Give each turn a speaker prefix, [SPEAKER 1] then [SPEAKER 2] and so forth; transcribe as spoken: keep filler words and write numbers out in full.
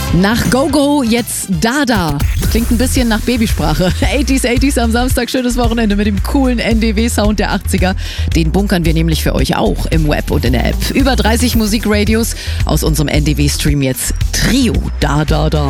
[SPEAKER 1] Nach Go-Go jetzt Dada. Klingt ein bisschen nach Babysprache. achtziger, achtziger am Samstag, schönes Wochenende mit dem coolen N D W-Sound der achtziger. Den bunkern wir nämlich für euch auch im Web und in der App. Über dreißig Musikradios aus unserem N D W-Stream jetzt Trio Da Da Da.